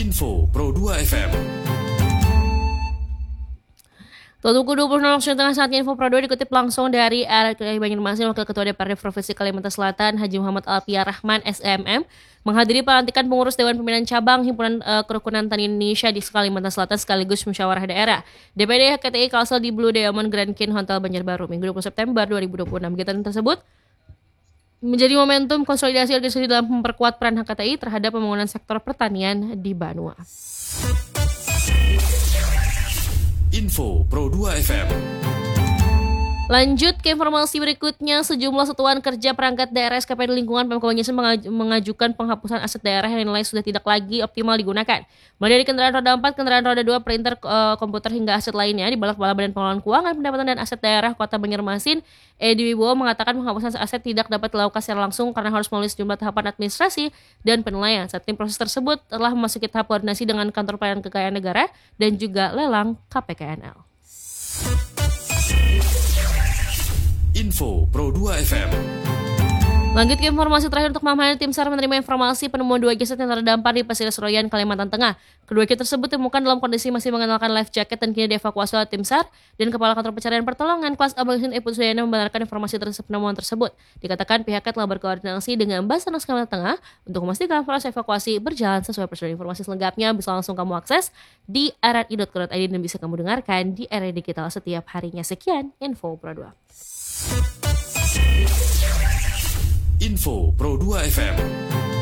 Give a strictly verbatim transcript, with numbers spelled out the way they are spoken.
Info Pro dua F M. Pukul dua puluh waktu tengah saatnya Info Pro dua dikutip langsung dari R K I Banjarmasin. Wakil Ketua D P R D Provinsi Kalimantan Selatan Haji Muhammad Alfian Rahman S M M menghadiri pelantikan pengurus Dewan Pimpinan Cabang Himpunan uh, Kerukunan Tani Indonesia di Kalimantan Selatan sekaligus musyawarah daerah D P D H K T I Kalsel di Blue Diamond Grand King Hotel Banjarbaru Minggu dua puluh September dua ribu dua puluh enam. Kegiatan tersebut menjadi momentum konsolidasi organisasi dalam memperkuat peran H K T I terhadap pembangunan sektor pertanian di Banua. Info Pro dua F M. Lanjut ke informasi berikutnya, sejumlah satuan kerja perangkat daerah S K P di lingkungan Pemkab Banjarmasin mengaj- mengajukan penghapusan aset daerah yang dinilai sudah tidak lagi optimal digunakan. Mulai dari kendaraan roda empat, kendaraan roda dua, printer, uh, komputer hingga aset lainnya. Di Balak Kepala Badan Pengelolaan Keuangan, Pendapatan dan Aset Daerah Kota Banjarmasin, Edi Wibowo mengatakan penghapusan aset tidak dapat dilakukan secara langsung karena harus melalui sejumlah tahapan administrasi dan penilaian. Saat ini proses tersebut telah memasuki tahap koordinasi dengan Kantor Pelayanan Kekayaan Negara dan juga lelang K P K N L. Info Pro dua F M. Lanjut ke informasi terakhir untuk Mama Hani. Tim SAR menerima informasi penemuan dua jasad yang terdampar di Pasir Seroyan, Kalimantan Tengah. Kedua jasad tersebut ditemukan dalam kondisi masih mengenakan life jacket dan kini dievakuasi oleh tim SAR. Dan Kepala Kantor Pencarian Pertolongan Kelas Abangsin Iput Suyana membenarkan informasi terhadap penemuan tersebut. Dikatakan pihaknya telah berkoordinasi dengan Basarnas Kalimantan Tengah untuk memastikan proses evakuasi berjalan sesuai prosedur. Informasi selengkapnya bisa langsung kamu akses di r r i dot co dot i d dan bisa kamu dengarkan di R R I Digital setiap harinya. Sekian Info Pro dua. Info Pro dua F M.